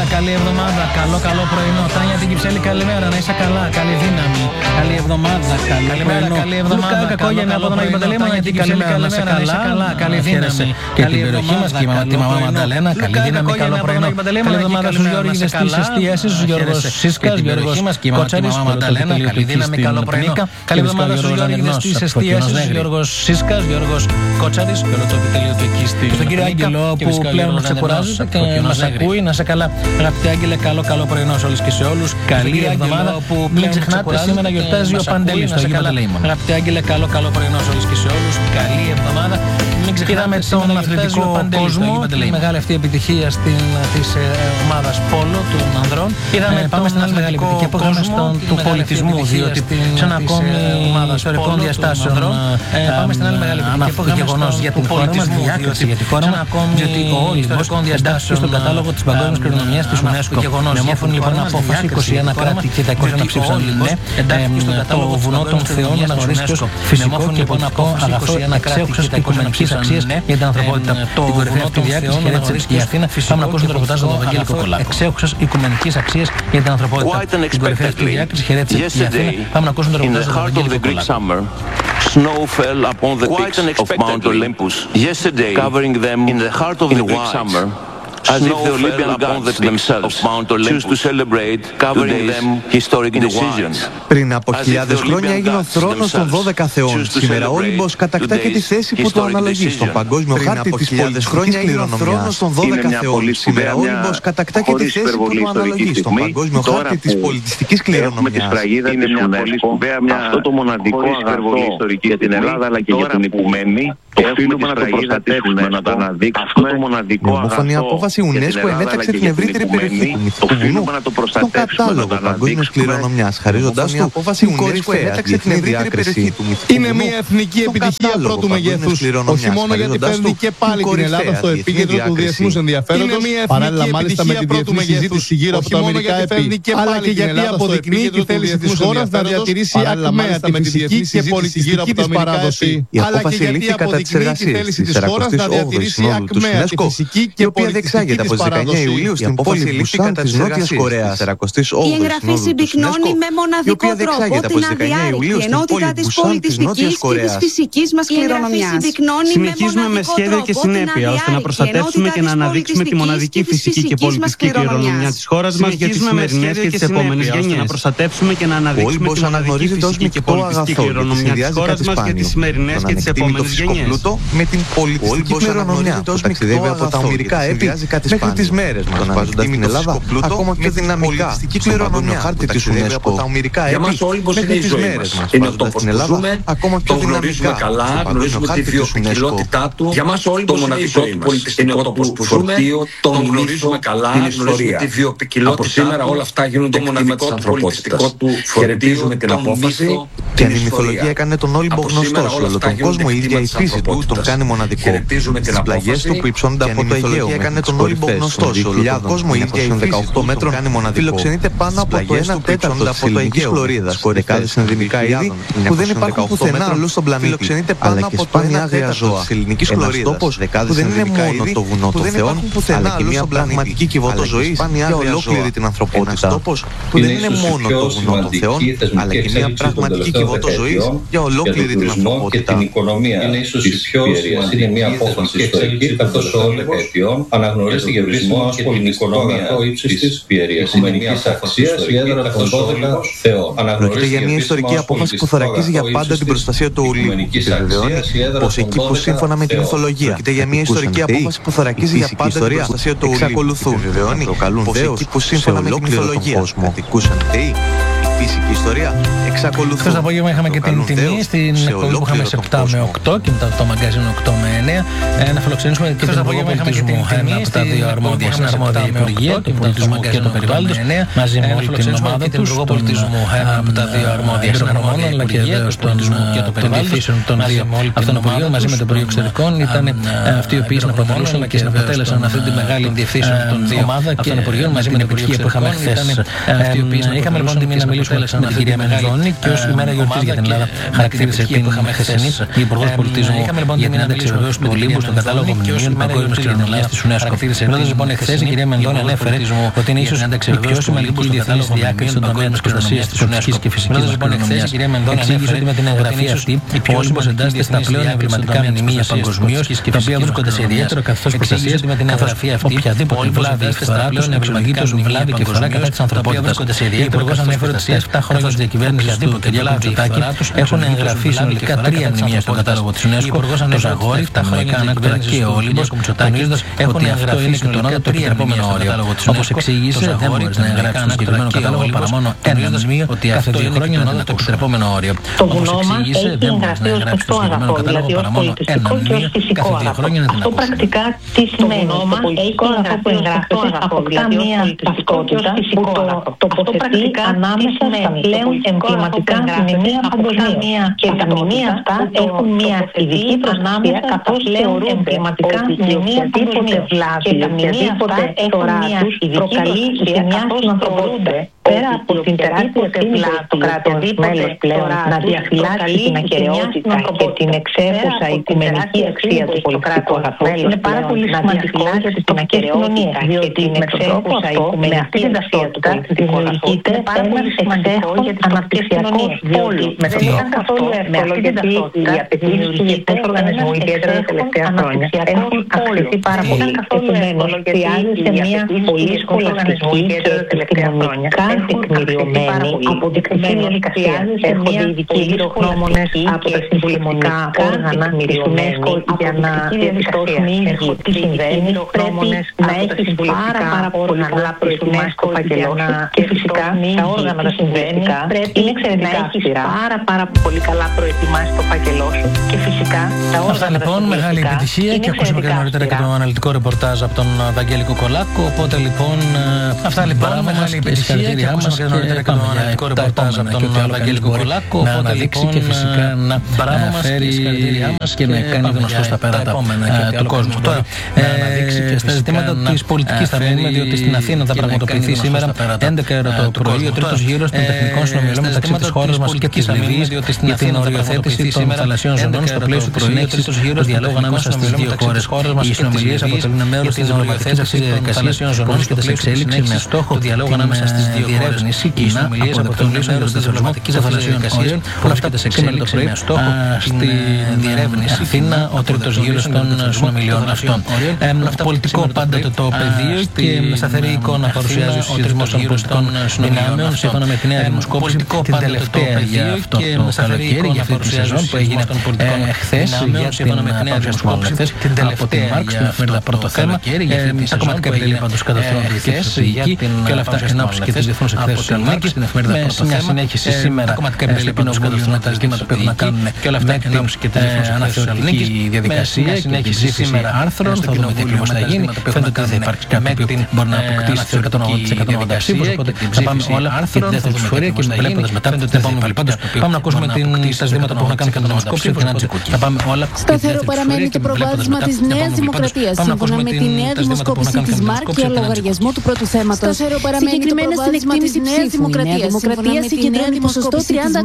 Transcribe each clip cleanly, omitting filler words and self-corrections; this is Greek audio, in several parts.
καλή εβδομάδα, καλό πρωινό. Τάνια την Κυψέλη, καλημέρα, να είσαι καλά, καλή δύναμη. Καλή εβδομάδα, καλημέρα, καλή εβδομάδα. Κακόγεννη από τον Αγίου Παντελεήμονα, Τάνια την Κυψέλη, καλημέρα, να είσαι καλά, καλή δύναμη. Και την περιοχή μας και τη μαμά Μανταλένα, καλή δύναμη, καλό πρωινό. Καλή εβδομάδα στους Γιώργηδες της εστίασης, στους Γιώργος Σίσκας, Γιώργος Κοτσάρης, Μανταλένα, καλή δύναμη, καλό πρωινό. Καλή εβδομάδα στους Γιώργηδες της εστίασης, Γιώργος Σίσκας, Γιώργος Κοτσάρης, και όλο το επιτελείο του εκεί στον κύριο Άγγελο που πλέον μας ξεκουράζεται και μας ακούει. Να σε καλά, αγαπητέ Άγγελε, καλό πρωινό σε όλες και σε όλους. Καλή εβδομάδα που μην ξεχνάτε, σήμερα γιορτάζει ο Παντελής στο Αγίου Παντελεήμονα. Αγαπητέ Άγγελε, καλό πρωινό σε όλες και σε όλους. Καλή εβδομάδα. Είδαμε τον αθλητικό κόσμο, μεγάλη αυτή επιτυχία της ομάδας Πόλο των ανδρών. Πάμε στην άλλη μεγάλη επιτυχία που είχαμε του πολιτισμού, διότι σε ένα ακόμη ιστορικών διαστάσεων πάμε στην άλλη μεγάλη επιτυχία που είχαμε γεγονός για την πολιτισμού, για τη χώρα μας, διότι ο Όλυμπος εντάσσεται στον κατάλογο της παγκόσμιας κληρονομιάς της UNESCO. Με ομόφωνη λοιπόν απόφαση 21 κράτη και τα 21 ψήφισαν ναι, το βουνό των Θεών να γνωρίσει ως φυσικό και πολιτικό αγαθό αξέχουσας οικουμενικής αξίας για την ανθρωπότητα. Την κορυφαία αυτή διάκριση χαιρέτησε η Αθήνα. Πάμε να ακούσουμε το ρεπορτάζ του Βαγγέλη Κοκολάκου. Εξέχουσας οικουμενικής αξίας για την ανθρωπότητα. Την κορυφαία αυτή διάκριση χαιρέτησε η Αθήνα. Πάμε να ακούσουμε το ρεπορτάζ του Βαγγέλη Κοκολάκου. Snow fell upon the peaks of Mount Olympus. Yesterday, covering them in the heart of the Greek summer, as if the Olympian gods themselves choose to celebrate today's historic decision. Πριν από χιλιάδες χρόνια έγινε ο θρόνος των 12 θεών. Σήμερα ο Όλυμπος κατακτά και τη θέση που του αναλογεί στον παγκόσμιο χάρτη της πολιτιστικής κληρονομιάς. Σήμερα ο Όλυμπος κατακτά και τη θέση που του αναλογεί στον παγκόσμιο χάρτη της πολιτιστικής κληρονομιάς. Είναι μια πολύ σπουδαία, αυτό το μοναδικό αγαθό για την Ελλάδα αλλά και για την Οικουμένη. Οφείλουμε να το προστατεύσουμε, να το αναδείξουμε. Η ομόφωνη απόφαση UNESCO ενέταξε την ευρύτερη περιοχή του Μυθικού Βουνού στον κατάλογο παγκόσμιας κληρονομιάς, χαρίζοντας του την κορυφαία διεθνή διάκριση. Είναι μια εθνική επιτυχία πρώτου μεγέθους, όχι μόνο γιατί παίρνει και πάλι την Ελλάδα στο επίκεντρο του διεθνούς ενδιαφέροντος, παράλληλα μάλιστα με τη διεθνή συζήτηση γύρω από το Αμερικά ΕΠΗ, αλλά και γιατί αποδεικνύει τη θέληση της χώρας να διατηρήσει ακμαία τη φυσική και πολιτιστική της παράδοση. Η απόφαση λήφθη κατά τις εργασίες της 48ης Συνόδου του UNESCO, η οποία διεξάγεται από τις 19 Ιουλίου στην πόλη Μπουσάν της Νότιας Κορέας. Η εγγραφή συμπυκνώνει με μοναδικό τρόπο την αδιάρρηκτη ενότητα της πολιτιστικής και της φυσικής μας κληρονομιάς. Συνεχίζουμε με σχέδιο και συνέπεια ώστε να προστατεύσουμε και να αναδείξουμε τη μοναδική φυσική και πολιτιστική κληρονομιά της χώρας μας για τις σημερινές και τις επόμενες γενιές. Να προστατεύσουμε και να αναδείξουμε τη μοναδική φυσική και πολιτιστική κληρονομιά της χώρας μας για τις σημερινές και τις επόμενες γενιές. Με την πολιτιστική κληρονομιά που ταξιδεύει από τα ομηρικά έτη μέχρι τις μέρες μας, βάζοντας την Ελλάδα ακόμα πιο δυναμικά στον παγκόσμιο χάρτη της UNESCO από τα ομηρικά έτη μέχρι τις μέρες μας, βάζοντας την Ελλάδα ακόμα πιο δυναμικά στον παγκόσμιο χάρτη της UNESCO. Για μας το μοναδικό του πολιτιστικό τόπος που ζούμε, τον γνωρίζουμε καλά, γνωρίζουμε τη βιοποικιλότητα. Από σήμερα όλα αυτά γίνονται κτήματα της ανθρωπότητας. Χαιρετίζουμε την απόφαση. Και αν η μυθολογία έκανε τον Όλυμπο γνωστό σε όλο τον κόσμο, η ίδια η φύση του τον κάνει μοναδικό. Στις πλαγιές του που υψώνονται από το Αιγαίο έκανε τον Όλυμπο γνωστό σε όλο τον κόσμο, η ίδια η φύση του 18 μέτρων κάνει μοναδικό. Φιλοξενείται πάνω από το 1/4 της ελληνικής Φλωρίδας, δεκάδες ενδυμικά είδη που δεν υπάρχουν πουθενά αλλού στον πλανήτη, αλλά και σπάνια άγρια ζώα. Ένας τόπος που δεν είναι μόνο το βουνό των Θεών, αλλά και μια πραγματική κυβότο ζωής για ολόκληρη την ανθρωπότητα. Ένας τόπος που δεν είναι μόνο το βουνό των Θεών, αλλά και μια πραγματική κυβότο ζωής για ολόκληρη την ανθρωπότητα. Είναι ίσως η πιο σημαντική. Είναι μια απόφαση ιστορική, καθώς ο Όλυμπος αναγνωρίζει τη γεωργισμό και την οικονομία ύψης της οικουμενικής αξίας η έδρα των 12 θεών. Πρόκειται για μια ιστορική απόφαση που θωρακίζει για πάντα την προστασία του Ολύμπου και επιβεβαιώνει πως εκεί που σύμφωνα με την μυθολογία πρόκειται για μια ιστορική απόφαση που θωρακίζει για πάντα την προστασία του Ολύμπου. Εξακολουθούν επιβεβαιώνει πως εκεί που σύμφωνα με την μυθολογία κατοικούσαν θεοί. Φυσική ιστορία εξακολουθούν. Χθες το απόγευμα είχαμε και την τιμή στην εκπομπή που είχαμε σε 7 με 8 και μετά το μαγκαζίνο 8 με 9 να φιλοξενήσουμε και τον Υπουργό Πολιτισμού από τα δύο αρμόδια Υπουργεία, του Πολιτισμού και του Περιβάλλοντος, μαζί με όλη την ομάδα τους, από τα δύο αρμόδια συναρμόνων, αλλά και βεβαίως των διευθύνσεων των δύο αυτών Υπουργείων, μαζί με το Υπουργείο Εξωτερικών, ήταν αυτοί οι οποίοι συναποτελούσαν και συναποτέλεσαν αυτή τη μεγάλη διευθύνσεων των δύο αυτών Υπουργείων, μαζί με την επιτυχία που είχαμε χθες. Είχαμε λοιπόν τιμή να μιλήσουμε με την κυρία Μενδώνη, Θεσσαλονίκη και ως ημέρα γιορτής για την Ελλάδα χαρακτήρισε την χθεσινή η Υπουργός Πολιτισμού για την ένταξη βεβαίως του Ολύμπου στον κατάλογο μνημείων παγκόσμιας κληρονομιάς της UNESCO. Μιλώντας λοιπόν εχθές, η κυρία Μενδώνη ανέφερε ότι είναι ίσως η πιο σημαντική διεθνής διάκριση στον τομέα της προστασίας της οπτικής και φυσικής μας κληρονομιάς. Εξήγησε ότι με την εγγραφή αυτή ο Όλυμπος εντάσσεται στα πλέον εμβληματικά μνημεία παγκοσμίως, τα οποία βρίσκονται σε ιδιαίτερο καθεστώς προστασίας με την εγγραφή αυτή. Οποιαδήποτε βλάβη ή φθορά τους εξολογήτως βλάβη και φθορά κατά της ανθρωπότητας. Η Υπουργός ανέφερε ότι στα 7 χρόνια της διακυβέρνησης του Κυριάκου Μητσοτάκη έχουν εγγραφεί συνολικά 3 μνημεία στον κατάλογο της UNESCO, το Ζαγόρι, τα Μαϊκά Ανάκτορα και ο Όλυμπος, τονίζοντας ότι αυτό είναι και το ανώτατο επιτρεπόμενο όριο. Όπως εξήγησε, δεν μπορείς να εγγράψεις στον συγκεκριμένο κατάλογο παρά μόνο ένα μνημείο κάθε 2 χρόνια είναι το επιτρεπόμενο όριο. Όπως εξήγησε, δεν μπορείς να εγγράψεις στον συγκεκριμένο κατάλογο παρά μόνο ένα μνημείο κάθε 2 χρόνια είναι αυτό πρακτικά τι σημαίνει? Το πολιτικό αγαθό που εγγράφεται αποκτά μια ταυτότητα που το τοποθετεί ανάμεσα στα πλέον εμβληματικά μνημεία παγκοσμίως. Και τα μνημεία αυτά έχουν μια ειδική προστασία καθώς θεωρούν εμβληματικά μνημεία παγκοσμίως. Και τα μνημεία αυτά έχουν μια ειδική προστασία καθώς θεωρούνται πέρα από την τεράστια ευθύνη του κράτους μέλος πλέον να διαφυλάξει την ακεραιότητα και την εξέχουσα οικουμενική αξία του πολιτικού αγαθού, είναι πάρα πολύ σημαντικό για την ακεραιότητα και την εξέχουσα οικουμενική αξία του πολιτικού αγαθού. Είναι πάρα πολύ σημαντικό για τις αναπτυξιακούς πόλους. Δεν ήταν καθόλου εύκολο γιατί οι απαιτήσεις του Διεθνούς Οργανισμού, ιδιαίτερα τα τελευταία χρόνια, έχουν αυξηθεί πάρα πολύ. Επομένως, χρειάζεται μια πολύ σχολαστική και επιστημονικά τεκμηριωμένη αποδεικτική διαδικασία. Έρχονται ειδικοί εμπειρογνώμονες από τα συμβουλευτικά όργανα της UNESCO για να διαπιστώσουν ήδη τι συμβαίνει. Πρέπει να έχει πάρα πολύ καλά προετοιμάσει το φάκελό σου και φυσικά τα όργανα τα συμβουλευτικά είναι εξαιρετικά αυστηρά. Πάρα πολύ καλά προετοιμάσει το φάκελό σου και φυσικά τα όργανα. Αυτά λοιπόν, μεγάλη επιτυχία και ακούσαμε και νωρίτερα και το αναλυτικό ρεπορτάζ από τον Βαγγέλη Κοκολάκο. Οπότε λοιπόν, αυτά λοιπόν, μεγάλη επιτυχία και ακούσαμε και νωρίτερα και το αναλυτικό ρεπορτάζ από τον Βαγγέλη Κοκολάκο. Να αναδείξει και φυσικά να φέρει και να κάνει γνωστό στα πέρατα του κόσμου. Τώρα, στα ζητήματα τη πολιτική θα μείνουμε, διότι στην Αθήνα θα πραγματοποιηθεί σήμερα 11 το πρωί ο τρίτος γύρος των τεχνικών συνομιλιών μεταξύ της χώρας μας και της Λιβύης για την οριοθέτηση των θαλασσίων ζωνών στο πλαίσιο της συνέχισης του διαλόγου ανάμεσα στις δύο χώρες. Οι συνομιλίες αποτελούν μέρος της οριοθέτησης της διαδικασίας που βρίσκεται σε εξέλιξη με στόχο το διαλόγου ανάμεσα στις δύο χώρες. Οι συνομιλίες αποτελούν μέρος της διαδικασίας των θαλασσίων ζωνών που βρίσκεται σε εξέλιξη με στόχο στη διερεύνηση Αθήνα ο τρίτος γύρος των συνομιλιών αυτών. Πολιτικό πάντα το πεδίο και σταθερή εικόνα παρουσιάζει ο συσχετισμός των πολιτικών δυνάμεων σύμφωνα με τη νέα δημοσκόπηση την τελευταία για αυτό το καλοκαίρι, για αυτή τη σεζόν που έγινε χθες για την παρουσιασμό την τελευταία στην εφημερίδα Πρώτο Θέμα. Τα κομματικά επιτελεία πάντως καταφέρουν χθες και όλα αυτά εν ώψη και της διεθνούς εκθέσεως της Θεσσαλονίκης με μια συνέχιση σήμερα στο Κοινοβούλιο με τα ζητήματα που έχουν να κάνουν με την αναθεωρητική διαδικασία και τη ζήτηση άρθρων. Θα δούμε τι ακριβώς θα γίνει. Φαίνεται ότι δεν θα υπάρξει κάποιο που μπορεί να αποκτήσει τις 180 ψήφους. Οπότε θα πάμε όλα άρθρων, δεν θα δούμε φορεία και βλέποντας μετά την επόμενη βαλή. Πάντως πάμε να ακούσουμε τα ζητήματα που έχουν να κάνουν και με την δημοσκόπηση. Θα πάμε όλα. Σταθερό παραμένει το προβάδισμα της Νέας Δημοκρατίας. Σύμφωνα με τη νέα δημοσκόπηση της ΜΑΡΚ για λογαριασμό του πρώτου θέματος. Σταθερό παραμένει το προβάδισμα της Νέας Δημοκρατίας. Δημοκρατία συγκεντρώνει ποσοστό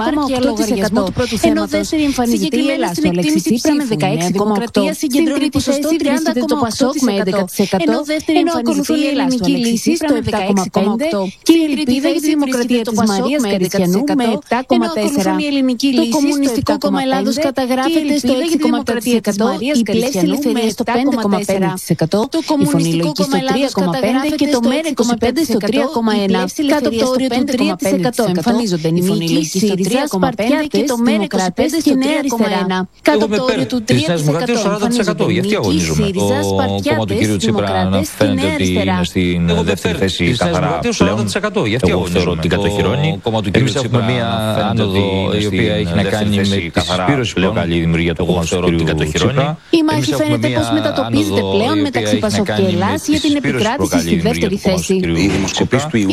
30,8% του πρώτου θέματος. Ενώ δεύτερη εμφανίζεται η Ελλάδα στο Αλέξη Τσίπρα με 16,8%. Στην τρίτη θέση βρίσκεται το Πασόκ με 11%. Ενώ ακολουθούν η Ελληνική Λύση στο 7,5%. Και η Ελπίδα για τη Δημοκρατία της Μαρίας Καριστιανού με 7,4%. Το Κομμουνιστικό Κόμμα Ελλάδος καταγράφεται στο 6,3%. Η Πλεύση Ελευθερίας στο 5,5%. Το Κομμουνιστικό Κόμμα Ελλάδος καταγράφεται και το ΜΕΡ25 στο 3,1%. Κάτω από το όριο του 3% εμφανίζονται η Φωνή Λογική στο 3,5% και το ΜΕΡ 25 στο 3,1%. Κάτω από το όριο του 3% εμφανίζονται η Νίκη, ΣΥΡΙΖΑ, Σπαρτιάτες, Δημοκράτες, στη Νέα Αριστερά. Στην δεύτερη θέση καθαρά πλέον. Εγώ θεωρώ την κατοχυρώνει. Εμείς έχουμε μία άνοδο η οποία έχει να κάνει με τη συσπήρωση που προκαλεί η δημιουργία του κόμματος του κ. Τσίπρα. Η μάχη φαίνεται πως μετατοπίζεται πλέον μεταξύ Πασόκ και Ελλάς για την επικράτηση στη δεύτερη θέση. Οι δημοσκοπήσεις του Ιουλίου έχουν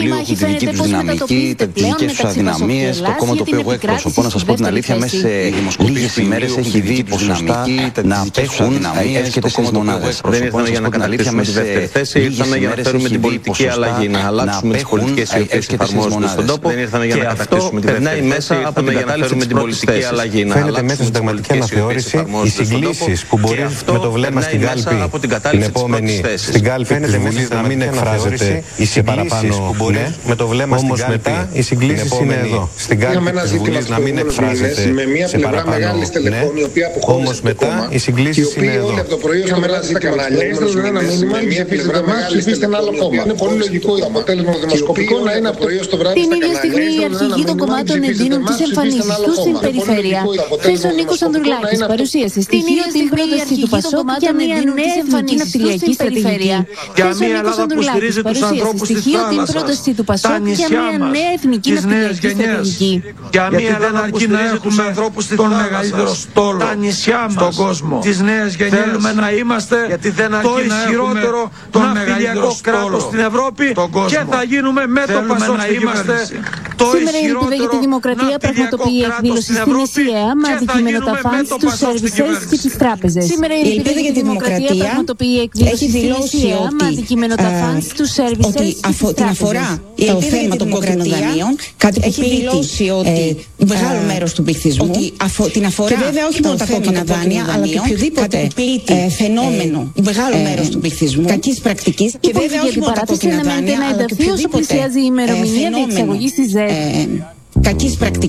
δική του δυναμική, τις δικές τους αδυναμίες. Το κόμμα το οποίο εγώ εκπροσωπώ, να σας πω την αλήθεια, μέσα σε λίγες ημέρες έχει δει ποσοστά να απέχουν, έρχεται στις μονάδες. Δεν ήρθαμε για να καταλήξουμε τη δεύτερη θέση, ήρθαμε για να φέρουμε την πολιτική αλλαγή, να αλλάξουμε τις πολιτικές οι οποίες εφαρμόζονται στον τόπο. Δεν ήρθαμε για να κατακτήσουμε τη δεύτερη θέση, ήρθαμε για να φέρουμε την πολιτική αλλαγή. Φαίνεται μέσα στην συνταγματική αναθεώρηση οι συγκλήσεις που μπορεί με το βλέμμα στην κάλπη την επόμενη στην κάλπη της Βουλής να μην εκφράζεται σε παραπάνω ναι, με το βλέμμα στην κάλπη οι συγκλήσεις είναι εδώ. Στην κάλπη της Βουλής να μην εκφράζεται σε παραπάνω ναι, όμως μετά οι συγκλήσεις είναι εδώ. Από το πρωί είχαμε αλλάξει τα κανάλια. Έστειλε ένα μήνυμα, ψηφίστε εμάς, ψηφίστε ένα άλλο κόμμα. Είναι πολύ λογικό το αποτέλεσμα των δημοσκοπικών να είναι από το πρωί στο βράδυ. Την ίδια στιγμή οι αρχηγοί των κομμάτων εντείνουν τις εμφανίσεις τους στην περιφέρεια. Χθες ο Νίκος Ανδρουλάκης παρουσίασε στοιχείο την πρόταση του ΠΑΣΟΚ για μια νέα εθνική ναυτιλιακή στρατηγική. Χθες ο Νίκος Ανδρουλάκης παρουσίασε στοιχείο την πρόταση του ΠΑΣΟΚ για μια νέα εθνική ναυτιλιακή στρατηγική. Για μια δεν αρκεί να έχουμε τον μεγαλύτερο στόλο στον κόσμο. Τις νέες γενιές. Θέλουμε να είμαστε το ισχυρότερο ναυτιλιακό κράτος στην Ευρώπη και θα γίνουμε μέτωπα να είμαστε το σήμερα η Ελπίδα για τη Δημοκρατία πραγματοποιεί εκδήλωση στην ΕΣΥΑ με αντικείμενο τα φαντ, τους σερβισές και τις τράπεζες. Σήμερα η Ελπίδα για τη Δημοκρατία πραγματοποιεί εκδήλωση στην ΕΣΥΑ με αντικείμενο τα φαντ, τους σερβισές και τις τράπεζες. Αφορά το θέμα των κόκκινων δανείων, έχει δηλώσει ότι μεγάλο μέρος του πληθυσμού την αφορά. Και βέβαια όχι μόνο τα κόκκινα δάνεια, αλλά και οποιοδήποτε φαινόμενο μεγάλο μέρος του πληθυσμού κακής πρακτικής. Και βέβαια όχι μόνο τα κόκκινα δάνεια, αλλά και οποιοδήποτε φαινόμενο κακής πρακτικής.